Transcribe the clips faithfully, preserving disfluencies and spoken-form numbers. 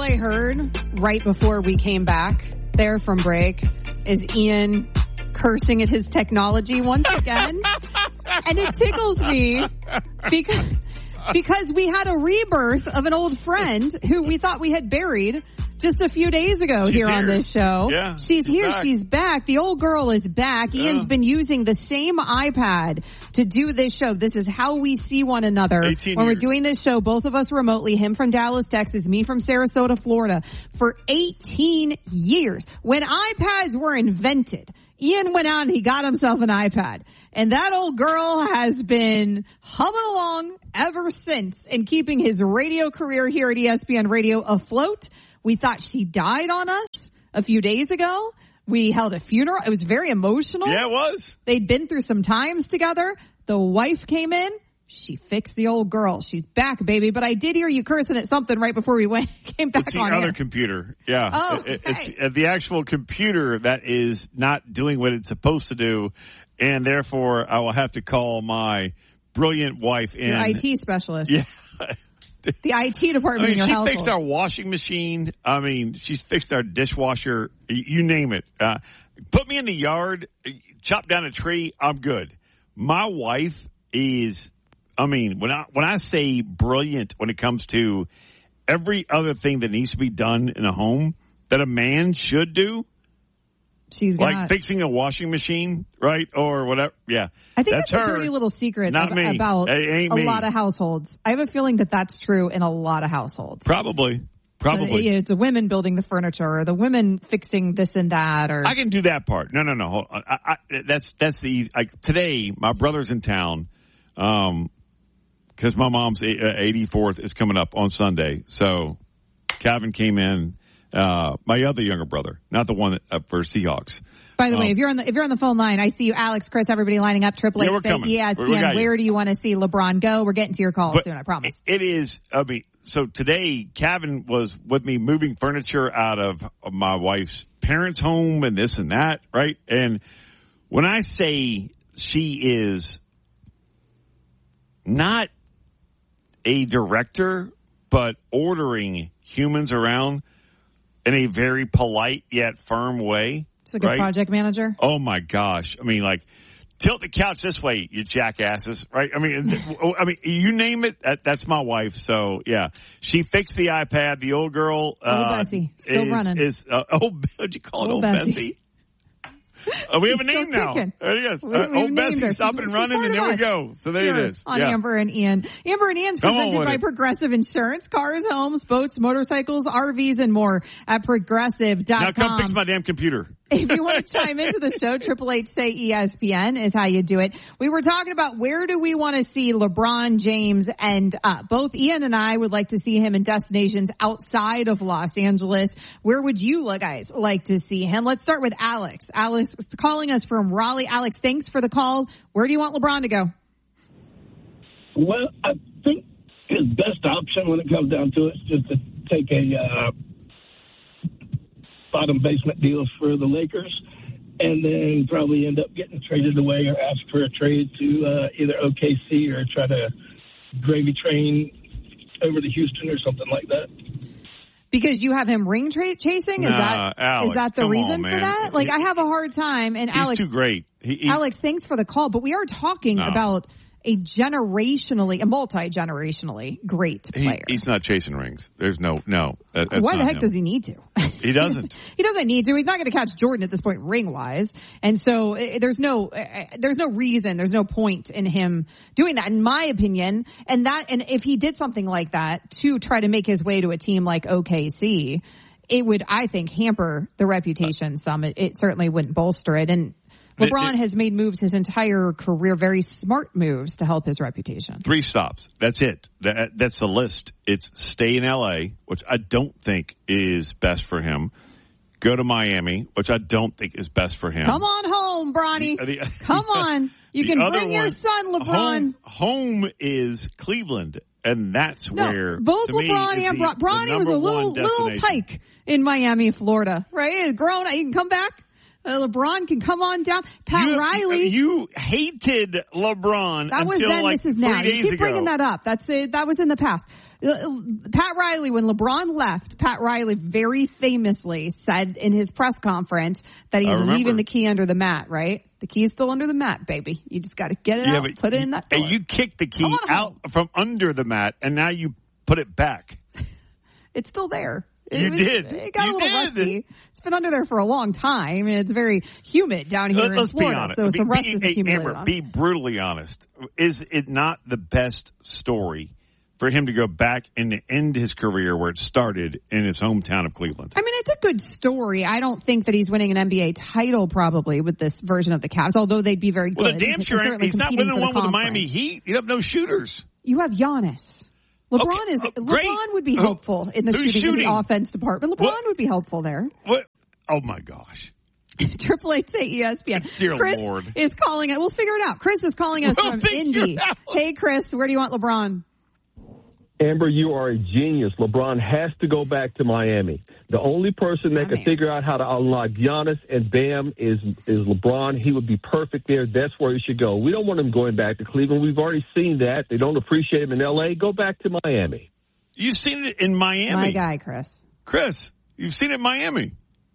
I heard right before we came back there from break is Ian cursing at his technology once again. And it tickles me because, because we had a rebirth of an old friend who we thought we had buried just a few days ago she's here, here on this show. Yeah, she's, she's here. back. She's back. The old girl is back. Yeah. Ian's been using the same iPad to do this show. This is how we see one another when years. we're doing this show, both of us remotely, him from Dallas, Texas, me from Sarasota, Florida, for eighteen years. When iPads were invented, Ian went out and he got himself an iPad. And that old girl has been humming along ever since and keeping his radio career here at E S P N Radio afloat. We thought she died on us a few days ago. We held a funeral. It was very emotional. Yeah, it was. They'd been through some times together. The wife came in. She fixed the old girl. She's back, baby. But I did hear you cursing at something right before we went came back it's the on other air. computer. Yeah. Oh, it, okay. It's the actual computer that is not doing what it's supposed to do. And therefore, I will have to call my brilliant wife in. Your I T specialist. Yeah. The I T department I mean, in your she household. fixed our washing machine. I mean, she's fixed our dishwasher. You name it. Uh, put me in the yard, chop down a tree, I'm good. My wife is, I mean, when I when I say brilliant when it comes to every other thing that needs to be done in a home that a man should do, she's like got, fixing a washing machine, right, or whatever. Yeah, I think that's, that's a her. dirty little secret Not ab- me. about It ain't a me. lot of households. I have a feeling that that's true in a lot of households. Probably. Probably. Uh, It's the women building the furniture or the women fixing this and that. Or I can do that part. No, no, no. Hold on. I, I, that's that's the easy. Like today, my brother's in town um, because my mom's eighty-fourth is coming up on Sunday. So Calvin came in. Uh, my other younger brother, not the one that, uh, for Seahawks. By the um, way, if you're on the if you're on the phone line, I see you, Alex, Chris, everybody lining up. Triple Yeah, Eight we're say coming. E S P We N. got you. Where do you want to see LeBron go? We're getting to your call But soon. I promise. It is. I mean, so today, Calvin was with me moving furniture out of, of my wife's parents' home and this and that, right? And when I say she is not a director, but ordering humans around in a very polite yet firm way. It's a good right? project manager. Oh my gosh. I mean, like, tilt the couch this way, you jackasses, right? I mean, I mean, you name it, that, that's my wife. So yeah, she fixed the iPad. The old girl, uh, Old Bessie, still is, running. Is, uh, old, what'd you call it? Old Old Bessie. Bessie? Oh, we have a She's name still now. kicking. There it is. We- Uh, we've old named her. Bessie's up She's- and she's running, part and of there we us. go. So there Here it is. On Yeah. Amber and Ian. Amber and Ian's Come on presented with by it. Progressive Insurance. Cars, homes, boats, motorcycles, R Vs, and more at progressive dot com. Now come fix my damn computer. If you want to chime into the show, Triple Eight say E S P N is how you do it. We were talking about where do we want to see LeBron James end up. Both Ian and I would like to see him in destinations outside of Los Angeles. Where would you guys like to see him? Let's start with Alex. Alex is calling us from Raleigh. Alex, thanks for the call. Where do you want LeBron to go? Well, I think his best option when it comes down to it is just to take a uh, bottom basement deal for the Lakers and then probably end up getting traded away or ask for a trade to uh, either O K C or try to gravy train over to Houston or something like that. Because you have him ring tra- chasing? Is Nah, that Alex, is that the come reason on, for man. that? Like, I have a hard time. And He's Alex, too great. He, he, Alex, thanks for the call. But we are talking No. about a generationally, a multi-generationally great he, player. he's not chasing rings. There's no, no. That, that's Why the not heck him. does he need to? He doesn't. he doesn't need to. He's not going to catch Jordan at this point, ring wise. And so uh, there's no, uh, there's no reason, there's no point in him doing that, in my opinion. And that, and if he did something like that to try to make his way to a team like O K C, it would, I think, hamper the reputation some. It, it certainly wouldn't bolster it. And LeBron it, it, has made moves his entire career, very smart moves to help his reputation. Three stops. That's it. That, that's the list. It's stay in L A, which I don't think is best for him. Go to Miami, which I don't think is best for him. Come on home, Bronny. The- the- Come on. You the can other bring your one, son, LeBron. Home, home is Cleveland, and that's No, where both to me, LeBron is and the- Bron- the Bronny was a number little one little destination. tyke in Miami, Florida, right? He's grown, he can come back. Uh, LeBron can come on down. Pat you, Riley. You hated LeBron that was until then, like this is three now. days You keep ago. bringing that up. That's it. That was in the past. Uh, Pat Riley, when LeBron left, Pat Riley very famously said in his press conference that he's leaving the key under the mat, right? The key is still under the mat, baby. You just got to get it yeah, out, but put it in that door. And you kicked the key out home. from under the mat, and now you put it back. It's still there. It You was, did. It got You a little did. rusty. It's been under there for a long time. And it's very humid down here Let, in let's Florida, be honest. so be, some rust be, is hey, accumulated Amber, on. be brutally honest. Is it not the best story for him to go back and to end his career where it started in his hometown of Cleveland? I mean, it's a good story. I don't think that he's winning an N B A title probably with this version of the Cavs, although they'd be very good. Well, the damn sure Certainly he's not competing winning for one with the conference. Miami Heat. You have no shooters. You have Giannis. LeBron Okay, is uh, great. LeBron would be Who- helpful in the who's shooting, in shooting? the offense department. LeBron What? would be helpful there. What? Oh, my gosh. Triple H say E S P N. Dear Chris Lord. is calling it. We'll figure it out. Chris is calling us We'll from figure Indy. it out. Hey, Chris, where do you want LeBron? Amber, you are a genius. LeBron has to go back to Miami. The only person that Oh, can man. figure out how to unlock Giannis and Bam is is LeBron. He would be perfect there. That's where he should go. We don't want him going back to Cleveland. We've already seen that. They don't appreciate him in L A. Go back to Miami. You've seen it in Miami. My guy, Chris. Chris, you've seen it in Miami.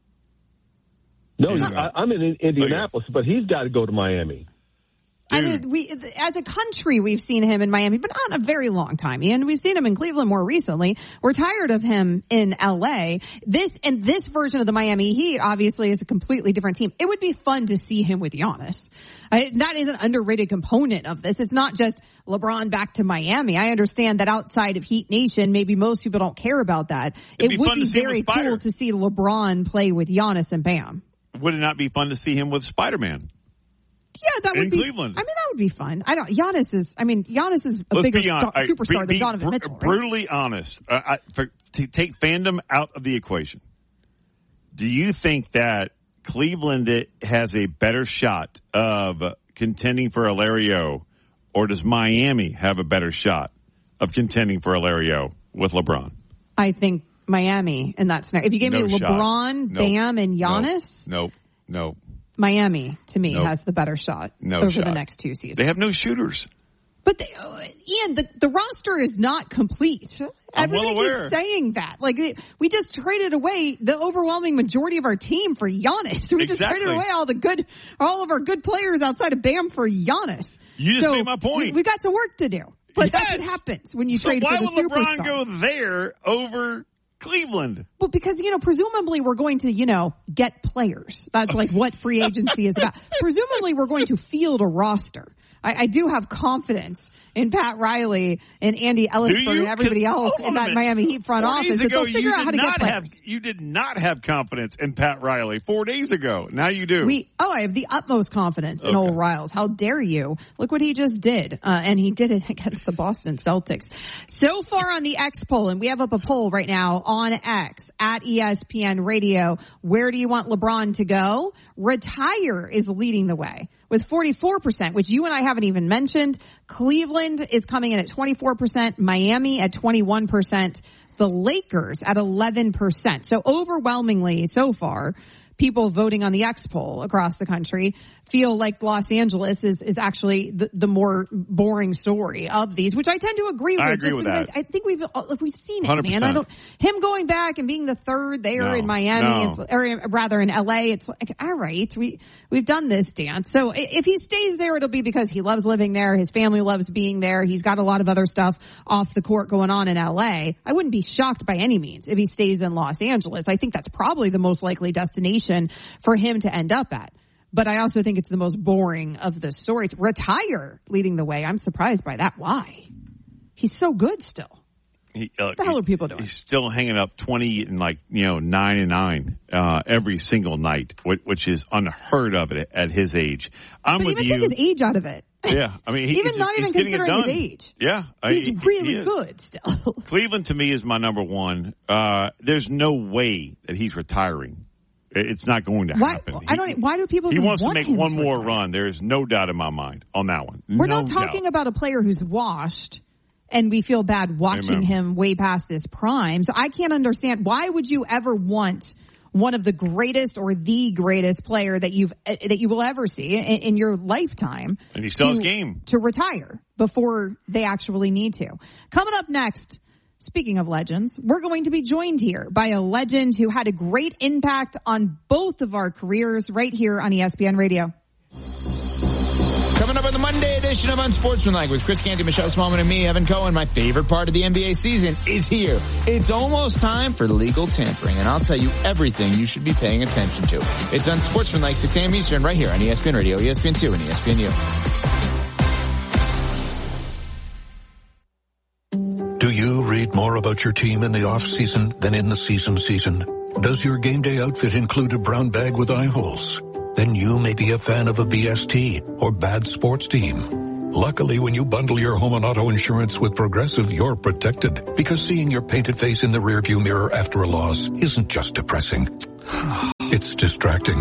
No, Yeah. I, I'm in Indianapolis, but he's got to go to Miami. I Dude. mean, we as a country, we've seen him in Miami, but not in a very long time. Ian, we've seen him in Cleveland more recently. We're tired of him in L A. This and this version of the Miami Heat, obviously, is a completely different team. It would be fun to see him with Giannis. I, that is an underrated component of this. It's not just LeBron back to Miami. I understand that outside of Heat Nation, maybe most people don't care about that. It'd it be would fun be to see him very with Spider. cool to see LeBron play with Giannis and Bam. Would it not be fun to see him with Spider-Man? Yeah, that would In be. Cleveland. I mean, that would be fun. I don't. Giannis is. I mean, Giannis is a Let's bigger be hon- star, I- superstar be- than be Donovan br- Mitchell. Right? Brutally honest. Uh, I, for, to take fandom out of the equation, do you think that Cleveland has a better shot of contending for a Lario, or does Miami have a better shot of contending for a Lario with LeBron? I think Miami in that scenario. If you gave No me shot. LeBron, Nope. Bam, and Giannis, Nope. Nope. Miami to me Nope. has the better shot No over shot. the next two seasons. They have no shooters. But they, uh, Ian, the, the roster is not complete. I'm well Everybody aware. keeps saying that. Like it, we just traded away the overwhelming majority of our team for Giannis. We just Exactly. traded away all the good, all of our good players outside of Bam for Giannis. You just So made my point. We, we got some work to do. But that's Yes. what happens when you So trade why for the would LeBron superstar. go there over Cleveland? Well, because, you know, presumably we're going to, you know, get players. That's like what free agency is about. Presumably we're going to field a roster. I, I do have confidence in Pat Riley and Andy Ellisberg and everybody else Hold on in a that minute. Miami Heat front Four office days that ago, they'll figure you out how did to get not players. have, you did not have confidence in Pat Riley four days ago. Now you do. We oh, I have the utmost confidence in Okay. old Riles. How dare you? Look what he just did, uh, and he did it against the Boston Celtics. So far on the X poll, and we have up a poll right now on X at E S P N Radio. Where do you want LeBron to go? Retire is leading the way with forty-four percent, which you and I haven't even mentioned. Cleveland is coming in at twenty-four percent. Miami at twenty-one percent. The Lakers at eleven percent. So overwhelmingly so far, people voting on the X poll across the country feel like Los Angeles is, is actually the, the more boring story of these, which I tend to agree with. I agree just with because that. I, I think we've uh, we've seen it, one hundred percent. man. I don't him going back and being the third there No, in Miami, no. it's, or rather in L A. It's like, all right, we we've done this dance. So i- if he stays there, it'll be because he loves living there. His family loves being there. He's got a lot of other stuff off the court going on in L A. I wouldn't be shocked by any means if he stays in Los Angeles. I think that's probably the most likely destination for him to end up at. But I also think it's the most boring of the stories. Retire leading the way. I'm surprised by that. Why? He's so good still. He, uh, What the hell are people doing? He's still hanging up twenty and like, you know, nine and nine, uh, every single night, which, which is unheard of at, at his age. I'm But with even you. take his age out of it. Yeah. I mean, he, Even he's, not he's even getting it considering his done. age. Yeah. I- He's he- he really is. good still. Cleveland to me is my number one. Uh, there's no way that he's retiring. It- It's not going to Why? happen. I don't. Why do people? He even wants to want make him one more retire? run. There is no doubt in my mind on that one. We're No not talking doubt. about a player who's washed, and we feel bad watching Amen. him way past his prime. So I can't understand why would you ever want one of the greatest or the greatest player that you've that you will ever see in, in your lifetime. And he still has to, game. To retire before they actually need to. Coming up next, speaking of legends, we're going to be joined here by a legend who had a great impact on both of our careers right here on E S P N Radio. Coming up on the Monday edition of Unsportsmanlike with Chris Canty, Michelle Smallman, and me, Evan Cohen. My favorite part of the N B A season is here. It's almost time for legal tampering, and I'll tell you everything you should be paying attention to. It's Unsportsmanlike, six a.m. Eastern, right here on E S P N Radio, E S P N two, and E S P N U. Do you read more about your team in the off-season than in the season season? Does your game day outfit include a brown bag with eye holes? Then you may be a fan of a B S T or bad sports team. Luckily, when you bundle your home and auto insurance with Progressive, you're protected. Because seeing your painted face in the rearview mirror after a loss isn't just depressing. It's distracting.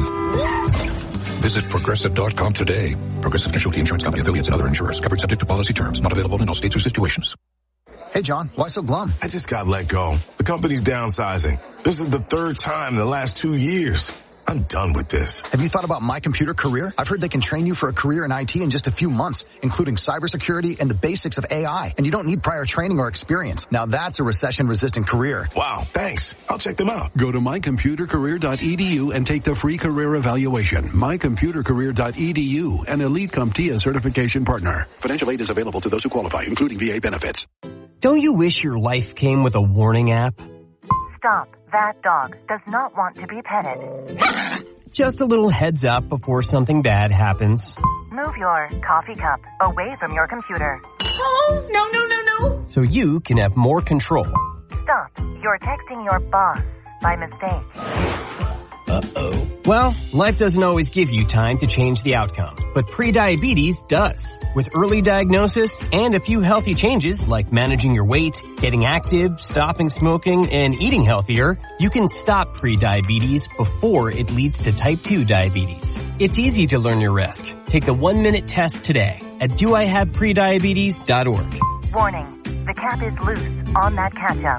Visit Progressive dot com today. Progressive Casualty Insurance Company, affiliates, and other insurers. Covered subject to policy terms. Not available in all states or situations. Hey, John, why so glum? I just got let go. The company's downsizing. This is the third time in the last two years. I'm done with this. Have you thought about My Computer Career? I've heard they can train you for a career in I T in just a few months, including cybersecurity and the basics of A I. And you don't need prior training or experience. Now that's a recession-resistant career. Wow, thanks. I'll check them out. Go to my computer career dot e d u and take the free career evaluation. my computer career dot e d u, an Elite CompTIA certification partner. Financial aid is available to those who qualify, including V A benefits. Don't you wish your life came with a warning app? Stop. That dog does not want to be petted. Just a little heads up before something bad happens. Move your coffee cup away from your computer. Oh, no, no, no, no. So you can have more control. Stop. You're texting your boss by mistake. Uh-oh. Well, life doesn't always give you time to change the outcome, but prediabetes does. With early diagnosis and a few healthy changes like managing your weight, getting active, stopping smoking, and eating healthier, you can stop prediabetes before it leads to type two diabetes. It's easy to learn your risk. Take the one-minute test today at do I have prediabetes dot org. Warning, the cap is loose on that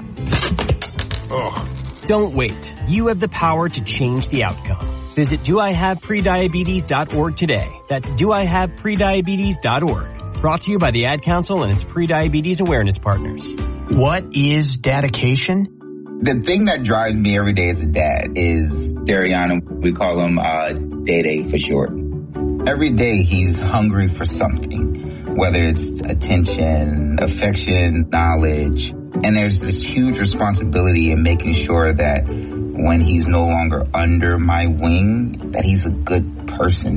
ketchup. Ugh. Don't wait. You have the power to change the outcome. Visit do I have prediabetes dot org today. That's do I have prediabetes dot org. Brought to you by the Ad Council and its prediabetes awareness partners. What is dedication? The thing that drives me every day as a dad is Dariana. We call him uh, Day-Day for short. Every day he's hungry for something, whether it's attention, affection, knowledge. And there's this huge responsibility in making sure that when he's no longer under my wing, that he's a good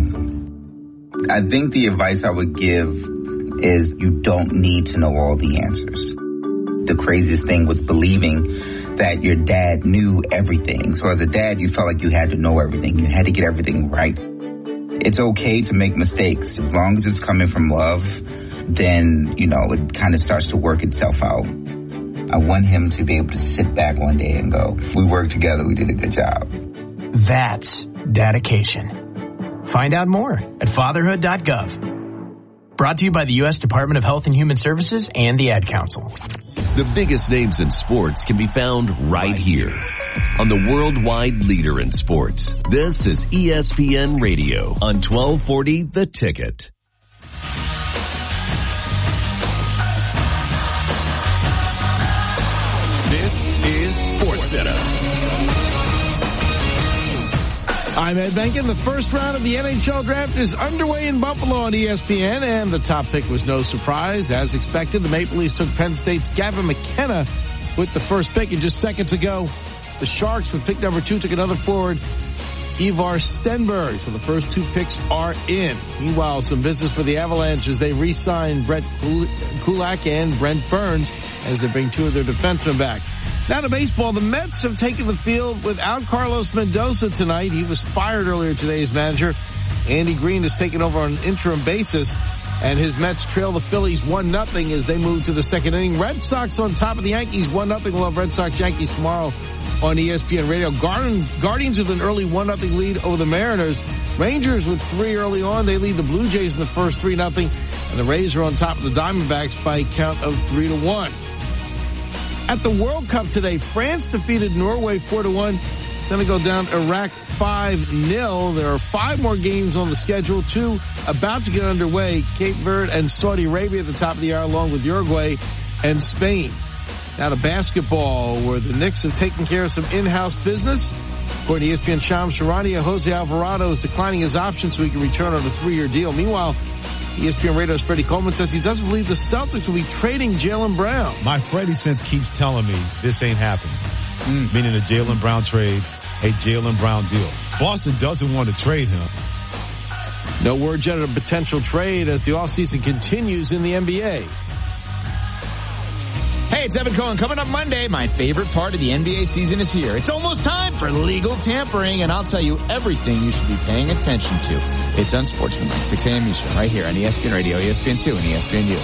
person. I think the advice I would give is you don't need to know all the answers. The craziest thing was believing that your dad knew everything. So as a dad, you felt like you had to know everything. You had to get everything right. It's okay to make mistakes. As long as it's coming from love, then, you know, it kind of starts to work itself out. I want him to be able to sit back one day and go, we worked together, we did a good job. That's dedication. Find out more at fatherhood dot gov. Brought to you by the U S Department of Health and Human Services and the Ad Council. The biggest names in sports can be found right here on the worldwide leader in sports. This is E S P N Radio on twelve forty The Ticket. This is SportsCenter. I'm Ed Benkin. The first round of the N H L draft is underway in Buffalo on E S P N, and the top pick was no surprise. As expected, the Maple Leafs took Penn State's Gavin McKenna with the first pick, and just seconds ago, the Sharks with pick number two took another forward, Ivar Stenberg. So the first two picks are in. Meanwhile, some business for the Avalanche as they re-sign Brett Kulak and Brent Burns as they bring two of their defensemen back. Now to baseball, the Mets have taken the field without Carlos Mendoza tonight. He was fired earlier today as manager. Andy Green has taken over on an interim basis, and his Mets trail the Phillies one nothing as they move to the second inning. Red Sox on top of the Yankees one nothing. We'll have Red Sox Yankees tomorrow on E S P N Radio. Guardians with an early one nothing lead over the Mariners. Rangers with three early on. They lead the Blue Jays in the first three nothing, and the Rays are on top of the Diamondbacks by a count of three to one. At the World Cup today, France defeated Norway four to one. Senegal down Iraq five nil. There are five more games on the schedule, two about to get underway. Cape Verde and Saudi Arabia at the top of the hour, along with Uruguay and Spain. Now to basketball, where the Knicks have taken care of some in-house business. According to E S P N Shams Charania, Jose Alvarado is declining his option so he can return on a three-year deal. Meanwhile, E S P N Radar's Freddie Coleman says he doesn't believe the Celtics will be trading Jaylen Brown. My Freddie sense keeps telling me this ain't happening. Mm. Meaning a Jaylen Brown trade, a Jaylen Brown deal. Boston doesn't want to trade him. No word yet of a potential trade as the offseason continues in the N B A. Hey, it's Evan Cohen. Coming up Monday, my favorite part of the N B A season is here. It's almost time for legal tampering, and I'll tell you everything you should be paying attention to. It's Unsportsmanlike, six a.m. Eastern, right here on E S P N Radio, E S P N two, and E S P N U.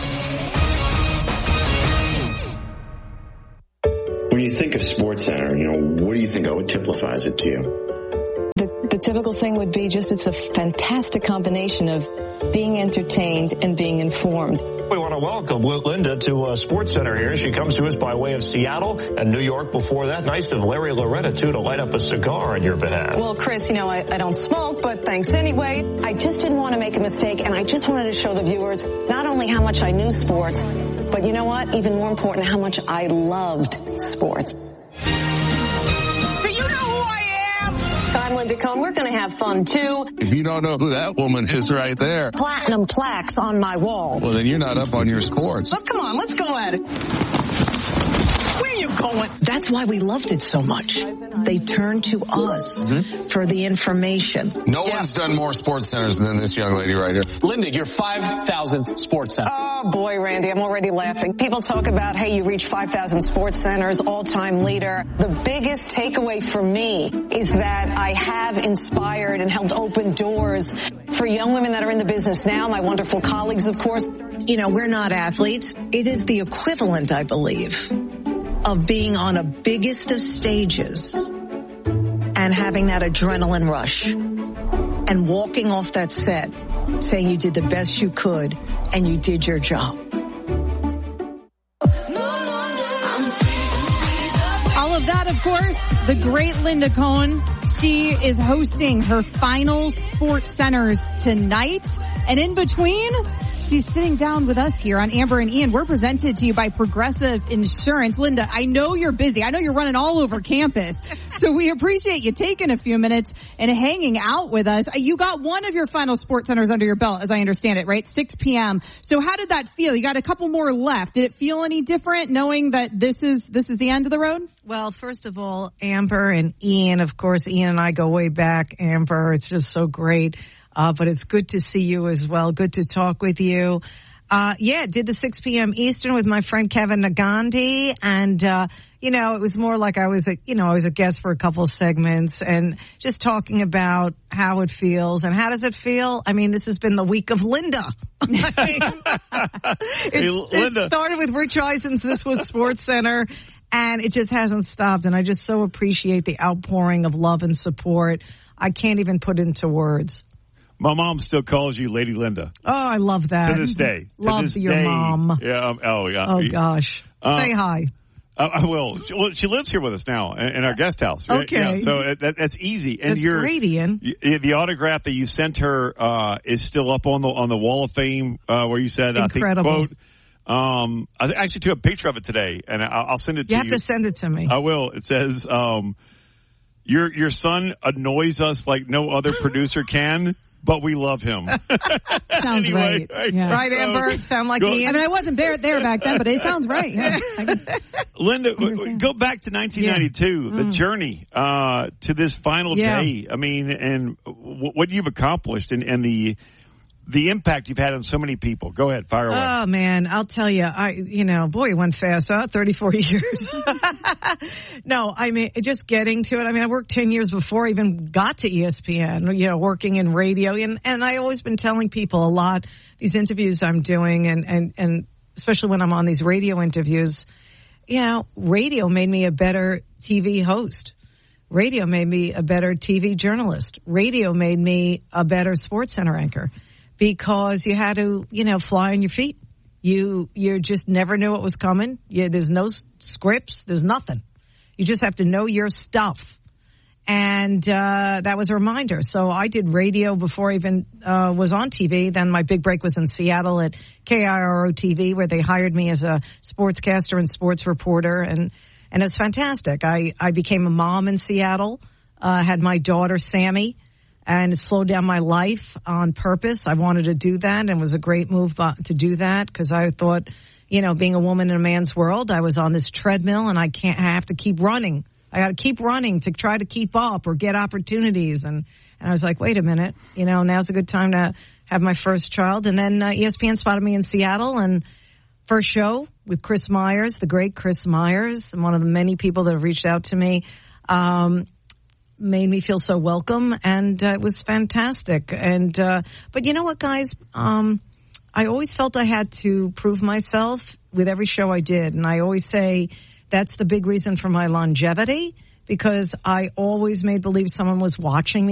When you think of SportsCenter, you know, what do you think of? What typifies it to you? The, the typical thing would be just it's a fantastic combination of being entertained and being informed. We want to welcome Linda to uh, SportsCenter here. She comes to us by way of Seattle and New York before that. Nice of Larry Loretta, too, to light up a cigar on your behalf. Well, Chris, you know, I, I don't smoke, but thanks anyway. I just didn't want to make a mistake, and I just wanted to show the viewers not only how much I knew sports, but you know what? Even more important, how much I loved sports. Do you know who I am? I'm Linda Cohn. We're going to have fun, too. If you don't know who that woman is right there. Platinum plaques on my wall. Well, then you're not up on your sports. But come on, let's go at it. Where you going? That's why we loved it so much. They turned to us mm-hmm. for the information. No yeah. one's done more sports centers than this young lady right here. Linda, you're five thousand sports centers. Oh, boy, Randy, I'm already laughing. People talk about, hey, you reach five thousand sports centers, all-time leader. The biggest takeaway for me is that I have inspired and helped open doors for young women that are in the business now, my wonderful colleagues, of course. You know, we're not athletes. It is the equivalent, I believe, of being on a biggest of stages and having that adrenaline rush and walking off that set saying you did the best you could and you did your job. All of that, of course, the great Linda Cohn. She is hosting her final Sports Centers tonight. And in between, she's sitting down with us here on Amber and Ian. We're presented to you by Progressive Insurance. Linda, I know you're busy. I know you're running all over campus. So we appreciate you taking a few minutes and hanging out with us. You got one of your final Sports Centers under your belt, as I understand it, right? six p.m. So how did that feel? You got a couple more left. Did it feel any different knowing that this is this is the end of the road? Well, first of all, Amber and Ian, of course, Ian and I go way back. Amber, it's just so great. Uh, but it's good to see you as well. Good to talk with you. Uh, yeah, did the six p.m. Eastern with my friend Kevin Nagandi. And, uh, you know, it was more like I was a, you know, I was a guest for a couple of segments and just talking about how it feels. And how does it feel? I mean, this has been the week of Linda. I mean, it's, hey, Linda. It started with Rich Eisen's This Was Sports Center. And it just hasn't stopped. And I just so appreciate the outpouring of love and support. I can't even put into words. My mom still calls you Lady Linda. Oh, I love that. To this day. Love to this your day, mom. Yeah. Um, oh, yeah. Oh, gosh. Uh, Say hi. Uh, I will. She, well, she lives here with us now in, in our guest house. Right? Okay. Yeah, so it, that, that's easy. And that's your, great, Ian. Y- the autograph that you sent her uh, is still up on the on the Wall of Fame uh, where you said, Incredible. I think, quote, um, I actually took a picture of it today, and I'll, I'll send it to you. You You have to send it to me. I will. It says, um, your your son annoys us like no other producer can. But we love him. Sounds anyway, right. Right, yeah. right Amber? Sound like go, Ian? I mean, I wasn't there, there back then, but it sounds right. Yeah. Linda, go back to nineteen ninety-two, yeah. the mm. journey uh, to this final yeah. day. I mean, and w- what you've accomplished and, and the the impact you've had on so many people. Go ahead, fire away. Oh, man, I'll tell you, I, you know, boy, it went fast, huh? thirty-four years. No, I mean, just getting to it. I mean, I worked ten years before I even got to E S P N, you know, working in radio. And, and I always been telling people a lot, these interviews I'm doing, and, and, and especially when I'm on these radio interviews, you know, radio made me a better T V host. Radio made me a better T V journalist. Radio made me a better Sports Center anchor. Because you had to, you know, fly on your feet. You you just never knew what was coming. You, there's no scripts. There's nothing. You just have to know your stuff. And uh, that was a reminder. So I did radio before I even uh, was on T V. Then my big break was in Seattle at K I R O T V, where they hired me as a sportscaster and sports reporter. And, and it was fantastic. I, I became a mom in Seattle, uh, had my daughter, Sammy, and it slowed down my life on purpose. I wanted to do that, and it was a great move to do that because I thought, you know, being a woman in a man's world, I was on this treadmill, and I can't I have to keep running. I got to keep running to try to keep up or get opportunities. And, and I was like, wait a minute, you know, now's a good time to have my first child. And then uh, E S P N spotted me in Seattle, and first show with Chris Myers, the great Chris Myers, one of the many people that have reached out to me, um, made me feel so welcome. And uh, it was fantastic. And, uh, but you know what, guys, um, I always felt I had to prove myself with every show I did. And I always say, that's the big reason for my longevity, because I always made believe someone was watching me.